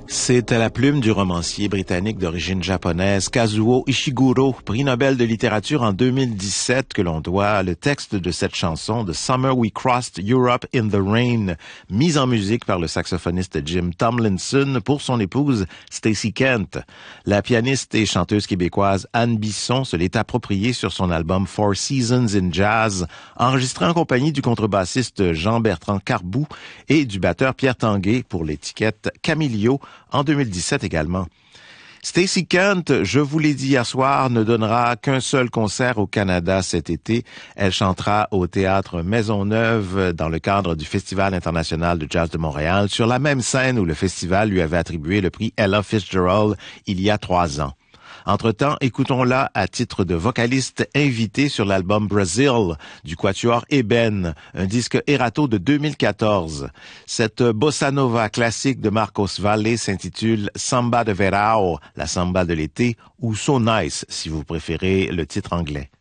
C'est à la plume du romancier britannique d'origine japonaise Kazuo Ishiguro, prix Nobel de littérature en 2017, que l'on doit le texte de cette chanson The Summer We Crossed Europe in the Rain, mise en musique par le saxophoniste Jim Tomlinson pour son épouse Stacey Kent. La pianiste et chanteuse québécoise Anne Bisson se l'est appropriée sur son album Four Seasons in Jazz, enregistré en compagnie du contrebassiste Jean-Bertrand Carbou et du batteur Pierre Tanguay pour l'étiquette Camilio, en 2017 également. Stacey Kent, je vous l'ai dit hier soir, ne donnera qu'un seul concert au Canada cet été. Elle chantera au Théâtre Maisonneuve dans le cadre du Festival international de jazz de Montréal, sur la même scène où le festival lui avait attribué le prix Ella Fitzgerald il y a 3 ans. Entre-temps, écoutons-la à titre de vocaliste invitée sur l'album Brazil du quatuor Eben, un disque Erato de 2014. Cette bossa nova classique de Marcos Valle s'intitule Samba de Verão, la samba de l'été, ou So Nice si vous préférez le titre anglais.